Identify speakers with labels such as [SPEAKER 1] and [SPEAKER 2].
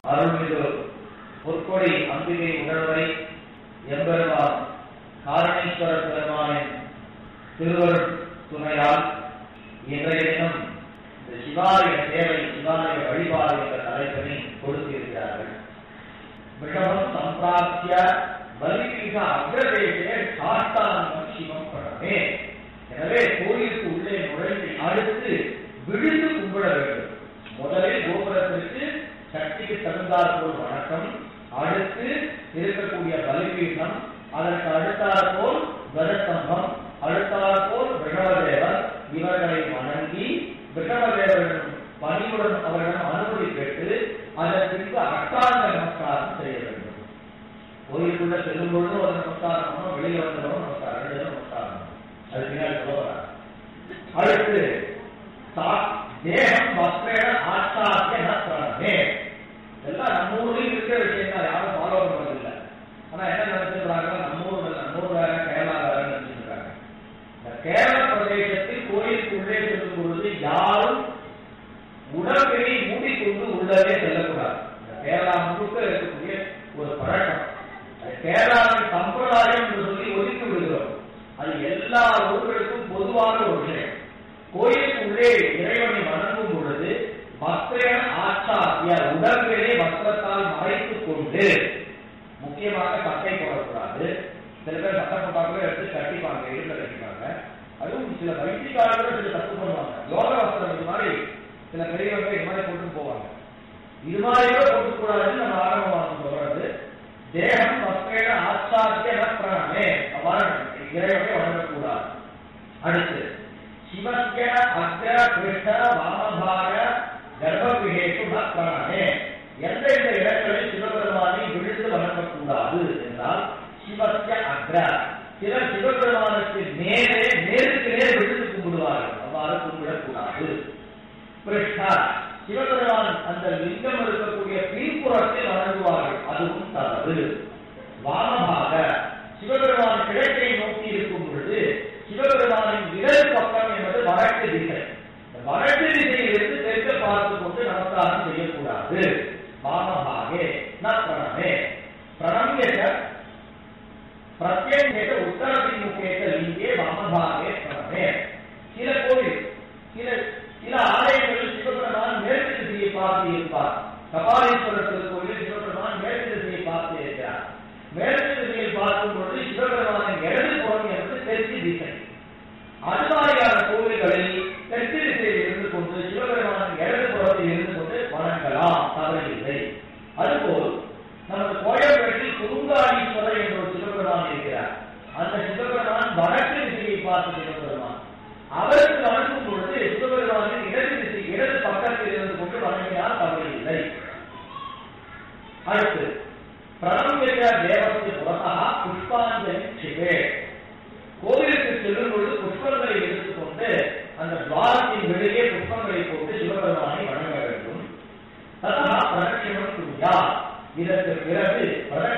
[SPEAKER 1] அருள்மிகு பொற்கொடி அம்பிகை உடல்வரை எம்பெருமான் காரணேஸ்வர பெருமானின் திருவருட் துணையால் இன்றைய தினம் இந்த சிவாலய சேவை சிவாலய வழிபாடு என்ற தலைப்பினை கொடுத்திருக்கிறார்கள். விஷமம் சம்பிராப்திய பலிபீக அக்ரதேசே சாஷ்டாங்கம் சிவம் படமே. எனவே கோயிலுக்கு உள்ளே நுழைந்து அடுத்து விழுந்து கும்பிட வேண்டும். முதலில் கோபுரத்திற்கு சக்திக்கு தகுந்தாற்போல் வணக்கம், அடுத்து இருக்கக்கூடிய பலிபீடம், அதற்கு அடுத்தாற்போல் கஜஸ்தம்பம், அடுத்தாற்போல் விஷமதேவர், இவர்களை வணங்கி விஷமதேவரிடம் பணியுடன் அவரிடம் அனுமதி பெற்று அதன் பின்பு அஷ்டாங்க நமஸ்காரம் செய்ய வேண்டும். கோயிலுக்குள்ள செல்லும் பொழுது ஒரு நமஸ்காரம், வெளியே வந்தவரும் நமஸ்காரம், ரெண்டு நமஸ்காரம். அது பின்னாடி சொல்லுவாங்க. அடுத்து தேகம் வஸ்திரேன ஆச்சாரிய நே. எல்லாம் நம்ம ஊர்லயும் இருக்கிற விஷயம் தான், யாரும் ஃபாலோ பண்றதில்லை. ஆனா என்ன நினைச்சிருக்காங்க, நம்ம ஊர் வேற கேரளா வேற நினைச்சிருக்காங்க. இந்த கேரள பிரதேசத்தில் கோயிலுக்கு உள்ளே செல்லும் பொழுது யாரும் உடற்கை மூடிக்கொண்டு உள்ளவே செல்லக்கூடாது. இந்த கேரளா முழுக்க இருக்கக்கூடிய ஒரு பழக்கம், கேரளாவின் சம்பிரதாயம் என்று சொல்லி ஒதுக்கி விடுகிறோம். அது எல்லா ஊர்களுக்கும் பொதுவான ஒரு விஷயம். கோயிலுக்கு உள்ளே இறைவனை வணங்கும் பொழுது வஸ்திரேன ஆச்சாரிய உடற்களை வஸ்திரத்தால் மறைத்துக் கொண்டு, முக்கியமாக சட்டை போடக்கூடாது. சில பேர் சட்டை போட்டாங்களே எடுத்து கட்டிப்பாங்க, இடுப்புல கட்டிப்பாங்க. அதுவும் சில வைத்தியக்காரர்கள் சில தப்பு பண்ணுவாங்க. யோக வஸ்திரம் இது மாதிரி சில பெரியவங்க இது மாதிரி போட்டு போவாங்க. இது மாதிரியே போட்டுக்கூடாதுன்னு நம்ம ஆரம்பமாக சொல்றது. தேகம் வஸ்திரேன ஆச்சாரிய பிரணமே, இறைவனை வணங்கக்கூடாது. அடுத்து சிவஸ்ய அக்ர கிருஷ்ண வாமபாக கர்ப்பகிரேஷு பிரணமே. எந்தெந்த இடங்களில் சிவபெருமானை விழுந்து வணங்கக்கூடாது என்றால் சிவஸ்ய அக்ர, சிலர் சிவபெருமானுக்கு நேருக்கு நேர் விழுந்து கும்பிடுவார்கள், அவ்வாறு கும்பிடக்கூடாது. கிருஷ்ணா, சிவபெருமான் அந்த லிங்கம் இருக்கக்கூடிய பின்புறத்தில் வணங்குவார்கள், அதுவும் தவறு. வாமபாக, சிவபெருமான் கிழக்கை நோக்கி இருக்கும் பொழுது சிவபெருமானின் இடது பக்கம் என்பது வடக்கு திசை. வடக்கு திசையிலிருந்து தெற்கு பார்த்து கொண்டு நமஸ்காரம் செய்யக்கூடாது. வாமபாகே ந பிரணமே. பிரணம்யேத பிரத்யேக உத்தரபிமுகேத லிங்கே வாமபாகே பிரணமே. சில கோவில் சில ஆலயங்களில் சிவபெருமான் மேற்கு திசையை பார்த்து இருப்பார். கபாலீஸ்வரர் திருக்கோயிலில் சிவபெருமான் மேற்கு திசையை பார்த்து இருக்கிறார். மேற்கு திசையில் பார்க்கும் பொழுது சிவபெருமானின் இடது புறம் என்பது தெற்கு திசை. அதுமாதிரியான கோவில்களில் தெற்கு திசையில் இருந்து கொண்டு சிவபெருமானின் இடது புறத்தில் இருந்து கொண்டு வணங்கலாம், தவறில்லை. அதுபோல் நமது கோயம்பேட்டில் குருங்காடீஸ்வரர் என்ற ஒரு சிவபெருமான் இருக்கிறார். அந்த சிவபெருமான் வடக்கு திசையை பார்த்து சிவபெருமான். அவருக்கு வணங்கும் பொழுது சிவபெருமானின் இடது பக்கத்தில் இருந்து கொண்டு வணங்கினால் தவறில்லை. அடுத்து பிரணம்யேத தேவஸ்ய புறத்தா புஷ்பாஞ்சலி சிவே. கோவிலுக்கு செல்லும் பொழுது புஷ்பங்களை எடுத்துக்கொண்டு அந்த துவாரத்தின் வெளியே புஷ்பங்களை போட்டு சிவபெருமானை வணங்க வேண்டும். ததா பிரதட்சிணம் குர்யா. இதற்கு பிறகு பிரதட்சிணம்